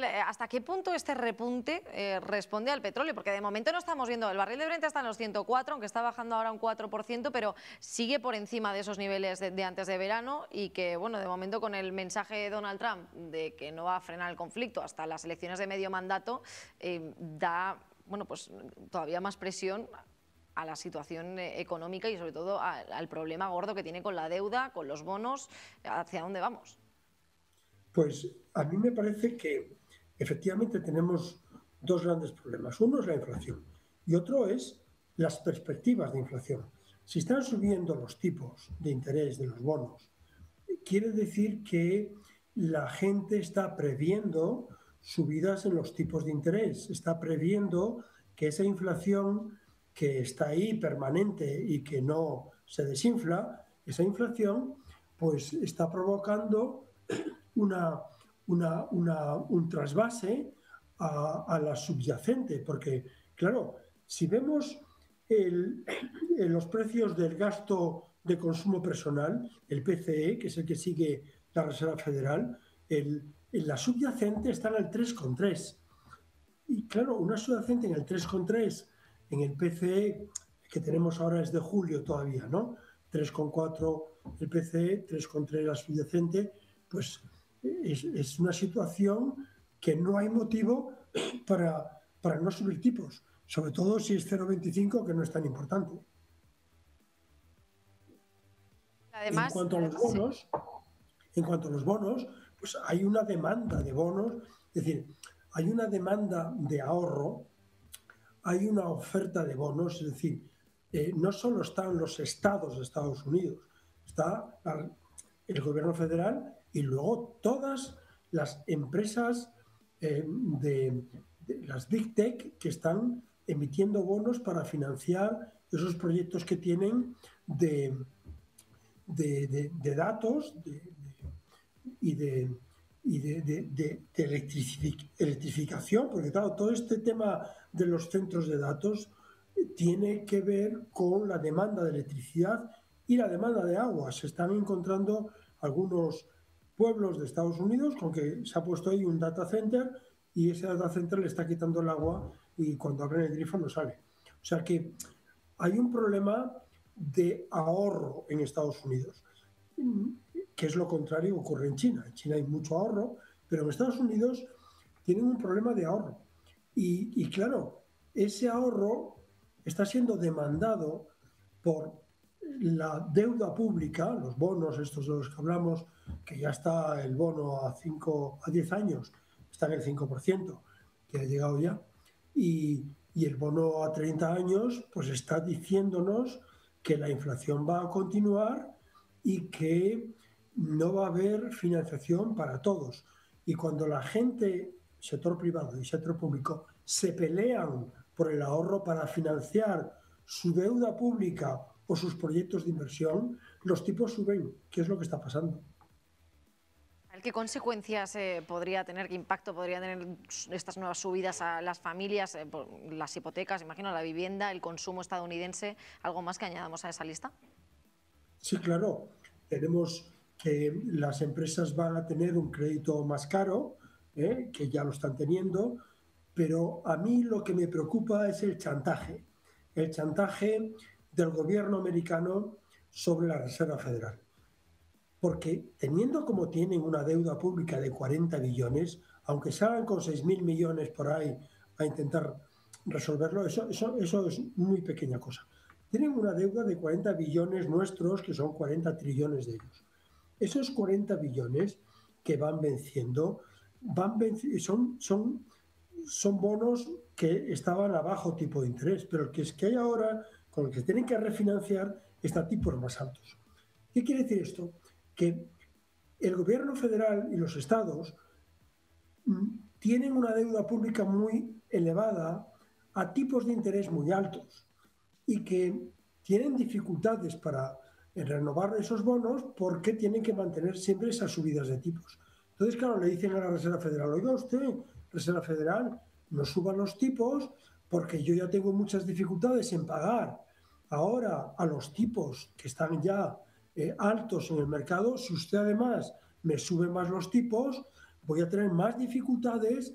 ¿hasta qué punto este repunte responde al petróleo? Porque de momento no estamos viendo, el barril de Brent está en los 104, aunque está bajando ahora un 4%, pero sigue por encima de esos niveles de antes de verano y que, bueno, de momento con el mensaje de Donald Trump de que no va a frenar el conflicto hasta las elecciones de medio mandato, da, bueno, pues todavía más presión a la situación económica y sobre todo al problema gordo que tiene con la deuda, con los bonos, ¿hacia dónde vamos? Pues a mí me parece que efectivamente tenemos dos grandes problemas. Uno es la inflación y otro es las perspectivas de inflación. Si están subiendo los tipos de interés de los bonos, quiere decir que la gente está previendo subidas en los tipos de interés, está previendo que esa inflación que está ahí permanente y que no se desinfla, esa inflación pues está provocando un trasvase a la subyacente, porque claro, si vemos los precios del gasto de consumo personal, el PCE, que es el que sigue la Reserva Federal, la subyacente está en el 3,3. Y claro, una subyacente en el 3,3, en el PCE que tenemos ahora es de julio todavía, ¿no? 3,4 el PCE, 3,3 la subyacente, pues es una situación que no hay motivo para no subir tipos, sobre todo si es 0,25, que no es tan importante. Además, en cuanto a los bonos, pues hay una demanda de bonos, es decir, hay una demanda de ahorro, hay una oferta de bonos, es decir, no solo están los estados de Estados Unidos, está el gobierno federal y luego todas las empresas de las Big Tech que están emitiendo bonos para financiar esos proyectos que tienen de datos y de electrificación, porque claro, todo este tema de los centros de datos tiene que ver con la demanda de electricidad y la demanda de agua. Se están encontrando algunos pueblos de Estados Unidos con que se ha puesto ahí un data center y ese data center le está quitando el agua y cuando abren el grifo no sale. O sea que hay un problema de ahorro en Estados Unidos, que es lo contrario ocurre en China. En China hay mucho ahorro, pero en Estados Unidos tienen un problema de ahorro. Y claro, ese ahorro está siendo demandado por la deuda pública, los bonos estos de los que hablamos, que ya está el bono a 10 años, está en el 5%, que ha llegado ya, y el bono a 30 años pues está diciéndonos que la inflación va a continuar y que no va a haber financiación para todos. Y cuando la gente, sector privado y sector público, se pelean por el ahorro para financiar su deuda pública o sus proyectos de inversión, los tipos suben. ¿Qué es lo que está pasando? ¿Qué consecuencias podría tener, qué impacto podría tener estas nuevas subidas a las familias, las hipotecas, imagino, la vivienda, el consumo estadounidense? ¿Algo más que añadamos a esa lista? Sí, claro. Tenemos que las empresas van a tener un crédito más caro, que ya lo están teniendo, pero a mí lo que me preocupa es el chantaje del gobierno americano sobre la Reserva Federal. Porque teniendo como tienen una deuda pública de 40 billones, aunque salgan con 6.000 millones por ahí a intentar resolverlo, eso es muy pequeña cosa. Tienen una deuda de 40 billones nuestros, que son 40 trillones de ellos. Esos 40 billones que van venciendo, son bonos que estaban a bajo tipo de interés, pero el que hay ahora, con el que tienen que refinanciar, está a tipos más altos. ¿Qué quiere decir esto? Que el gobierno federal y los estados tienen una deuda pública muy elevada a tipos de interés muy altos y que tienen dificultades para renovar esos bonos porque tienen que mantener siempre esas subidas de tipos. Entonces, claro, le dicen a la Reserva Federal, oiga usted, Reserva Federal, no suban los tipos porque yo ya tengo muchas dificultades en pagar ahora a los tipos que están ya altos en el mercado. Si usted además me sube más los tipos, voy a tener más dificultades